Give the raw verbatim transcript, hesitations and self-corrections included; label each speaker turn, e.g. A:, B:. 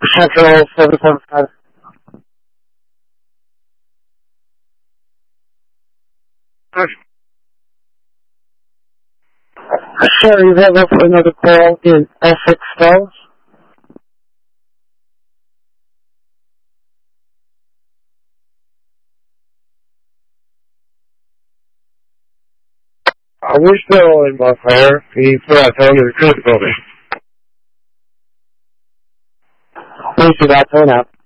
A: Central seven seven five. Sure, you have for another call in Essex Falls. Uh, we're still in Montclair. He's not telling me the cruise building. Thanks for that turnout.